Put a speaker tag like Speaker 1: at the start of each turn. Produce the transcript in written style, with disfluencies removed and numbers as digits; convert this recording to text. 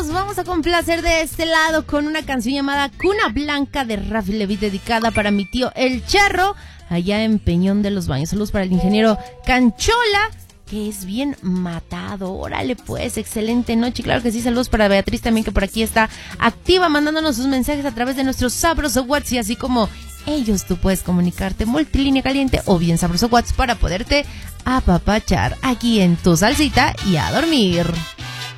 Speaker 1: nos vamos a complacer de este lado con una canción llamada Cuna Blanca de Rafi Levy, dedicada para mi tío El Charro, allá en Peñón de los Baños. Saludos para el ingeniero Canchola, que es bien matado. Órale pues, excelente noche. Claro que sí, saludos para Beatriz también, que por aquí está activa, mandándonos sus mensajes a través de nuestro sabroso WhatsApp, y así como ellos tú puedes comunicarte multilínea caliente o bien sabroso WhatsApp para poderte apapachar aquí en tu salsita y a dormir.